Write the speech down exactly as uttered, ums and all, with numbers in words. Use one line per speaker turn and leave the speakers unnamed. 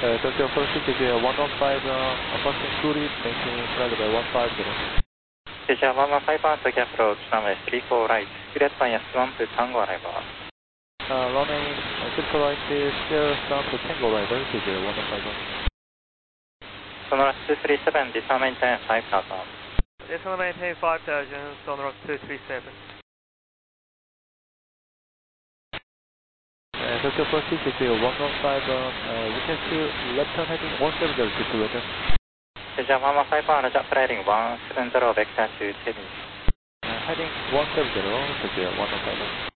Uh, Tokyo four six zero one one five, uh, approaching Kuri, maintaining flight by one five zero.
Asia one one five on Tokyo approach, runway three four right, Juliet minus one to Tango arrival.
Uh, runway uh, three right, still down to Tango arrival, to zero one one five one.
Sonorous two three seven, descend maintain five thousand.
Descend maintain five thousand, Sonorous two three seven.
Uh, Tokyo four six zero one one five, uh, uh, we can see left turn heading one seven zero to weather.
Asia one one five on Roger, operating one seven zero, vector to Sydney.
Uh, heading one seven zero, Tokyo one one five one.